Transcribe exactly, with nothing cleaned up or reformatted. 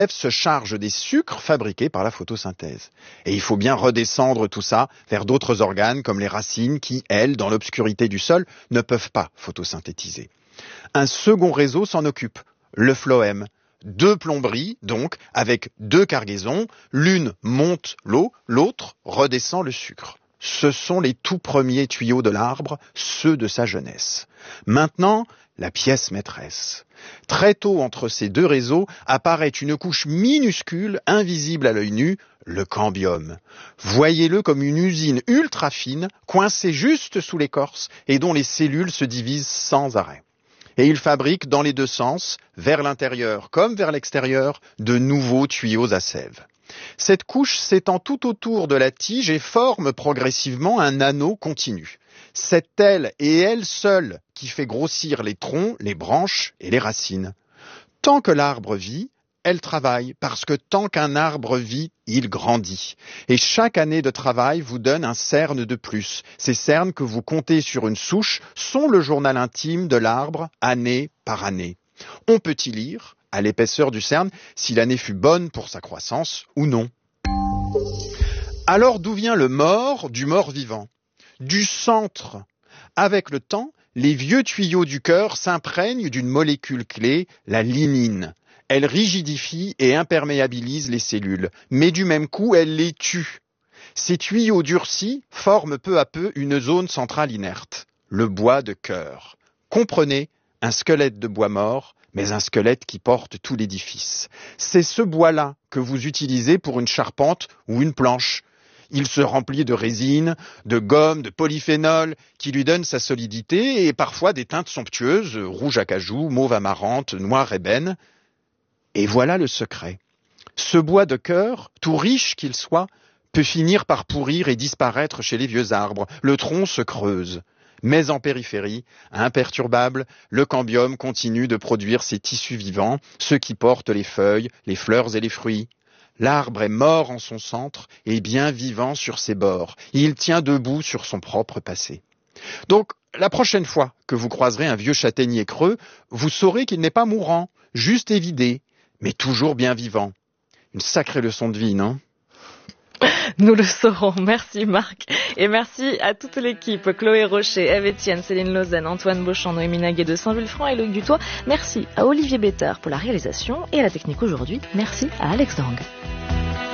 se charge des sucres fabriqués par la photosynthèse. Et il faut bien redescendre tout ça vers d'autres organes comme les racines qui, elles, dans l'obscurité du sol, ne peuvent pas photosynthétiser. Un second réseau s'en occupe, le phloème. Deux plomberies, donc, avec deux cargaisons, l'une monte l'eau, l'autre redescend le sucre. Ce sont les tout premiers tuyaux de l'arbre, ceux de sa jeunesse. Maintenant, la pièce maîtresse. Très tôt entre ces deux réseaux apparaît une couche minuscule, invisible à l'œil nu, le cambium. Voyez-le comme une usine ultra fine, coincée juste sous l'écorce et dont les cellules se divisent sans arrêt. Et il fabrique dans les deux sens, vers l'intérieur comme vers l'extérieur, de nouveaux tuyaux à sève. Cette couche s'étend tout autour de la tige et forme progressivement un anneau continu. C'est elle et elle seule qui fait grossir les troncs, les branches et les racines. Tant que l'arbre vit, elle travaille, parce que tant qu'un arbre vit, il grandit. Et chaque année de travail vous donne un cerne de plus. Ces cernes que vous comptez sur une souche sont le journal intime de l'arbre, année par année. On peut y lire, à l'épaisseur du cerne, si l'année fut bonne pour sa croissance ou non. Alors d'où vient le mort du mort vivant ? Du centre. Avec le temps, les vieux tuyaux du cœur s'imprègnent d'une molécule clé, la lignine. Elle rigidifie et imperméabilise les cellules, mais du même coup, elle les tue. Ces tuyaux durcis forment peu à peu une zone centrale inerte, le bois de cœur. Comprenez, un squelette de bois mort, mais un squelette qui porte tout l'édifice. C'est ce bois-là que vous utilisez pour une charpente ou une planche. Il se remplit de résine, de gomme, de polyphénol, qui lui donnent sa solidité et parfois des teintes somptueuses, rouge acajou, mauve amarante, noir ébène. Et voilà le secret. Ce bois de cœur, tout riche qu'il soit, peut finir par pourrir et disparaître chez les vieux arbres. Le tronc se creuse. Mais en périphérie, imperturbable, le cambium continue de produire ses tissus vivants, ceux qui portent les feuilles, les fleurs et les fruits. L'arbre est mort en son centre et bien vivant sur ses bords. Il tient debout sur son propre passé. Donc, la prochaine fois que vous croiserez un vieux châtaignier creux, vous saurez qu'il n'est pas mourant, juste évidé, mais toujours bien vivant. Une sacrée leçon de vie, non ? Nous le saurons. Merci Marc. Et merci à toute l'équipe. Chloé Rocher, Ève Etienne, Céline Lausanne, Antoine Beauchamp, Noémie Naguet de Saint-Vulfranc et Loïc Dutoit. Merci à Olivier Bétard pour la réalisation et à la technique aujourd'hui. Merci à Alex Dang.